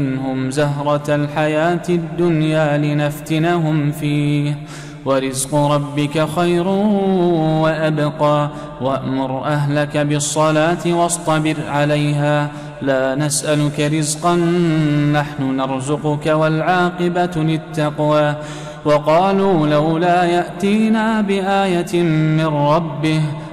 منهم زهرة الحياة الدنيا لنفتنهم فيه ورزق ربك خير وأبقى وأمر أهلك بالصلاة واصطبر عليها لا نسألك رزقا نحن نرزقك والعاقبة للتقوى وقالوا لولا يأتينا بآية من ربه